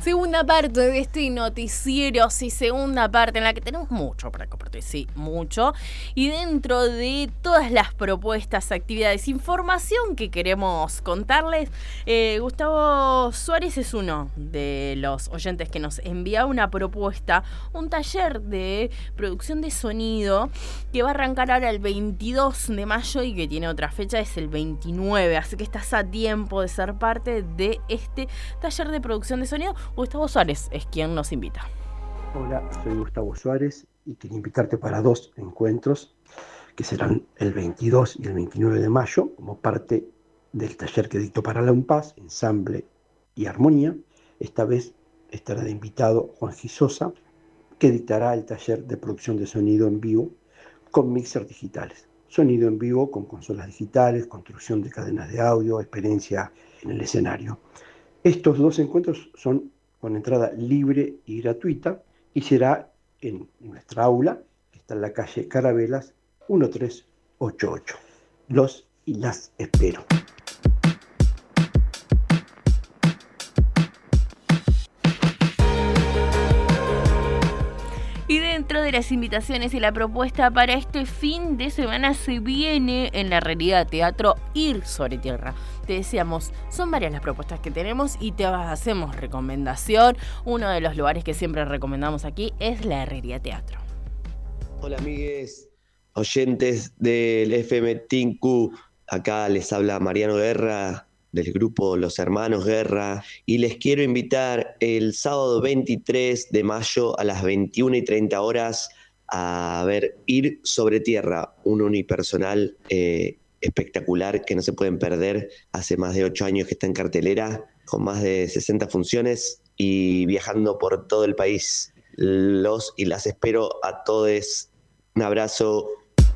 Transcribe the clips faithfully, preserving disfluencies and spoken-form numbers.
Segunda parte de este noticiero, sí, segunda parte en la que tenemos mucho para compartir, sí, mucho. Y dentro de todas las propuestas, actividades, información que queremos contarles, eh, Gustavo Suárez es uno de los oyentes que nos envía una propuesta, un taller de producción de sonido que va a arrancar ahora el veintidós de mayo y que tiene otra fecha, es el veintinueve, así que estás a tiempo de ser parte de este taller de producción de sonido. Gustavo Suárez es quien nos invita. Hola, soy Gustavo Suárez y quería invitarte para dos encuentros que serán el veintidós y el veintinueve de mayo como parte del taller que dicto para la UNPAS, Ensamble y Armonía. Esta vez estará de invitado Juan Gisosa, que dictará el taller de producción de sonido en vivo con mixers digitales. Sonido en vivo con consolas digitales, construcción de cadenas de audio, experiencia en el escenario. Estos dos encuentros son con entrada libre y gratuita y será en nuestra aula, que está en la calle Carabelas uno tres ocho ocho. Los y las espero. Y dentro de las invitaciones y la propuesta para este fin de semana se viene en la Realidad Teatro Ir sobre Tierra. Te decíamos, son varias las propuestas que tenemos y te hacemos recomendación. Uno de los lugares que siempre recomendamos aquí es la Realidad Teatro. Hola amigues, oyentes del F M Tinku, acá les habla Mariano Guerra del grupo Los Hermanos Guerra y les quiero invitar el sábado veintitrés de mayo a las veintiuna y treinta horas a ver Ir sobre Tierra, un unipersonal eh, espectacular que no se pueden perder. Hace más de ocho años que está en cartelera, con más de sesenta funciones y viajando por todo el país. Los y las espero a todos. Un abrazo.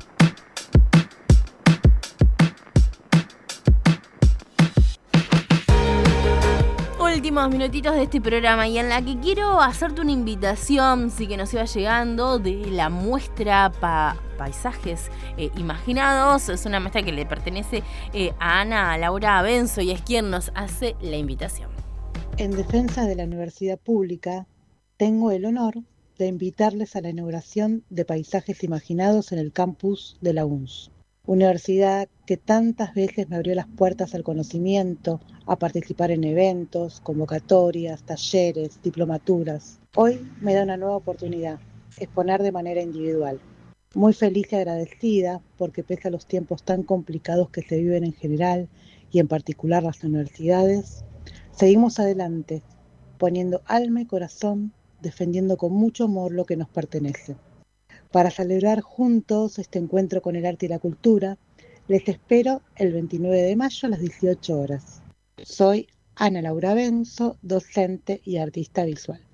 Últimos minutitos de este programa y en la que quiero hacerte una invitación, sí que nos iba llegando, de la muestra pa- Paisajes eh, Imaginados. Es una muestra que le pertenece eh, a Ana Laura Benzo y es quien nos hace la invitación. En defensa de la universidad pública, tengo el honor de invitarles a la inauguración de Paisajes Imaginados en el campus de la U N S. Universidad que tantas veces me abrió las puertas al conocimiento, a participar en eventos, convocatorias, talleres, diplomaturas. Hoy me da una nueva oportunidad, exponer de manera individual. Muy feliz y agradecida porque pese a los tiempos tan complicados que se viven en general y en particular las universidades, seguimos adelante, poniendo alma y corazón, defendiendo con mucho amor lo que nos pertenece. Para celebrar juntos este encuentro con el arte y la cultura, les espero el veintinueve de mayo a las dieciocho horas. Soy Ana Laura Benzo, docente y artista visual.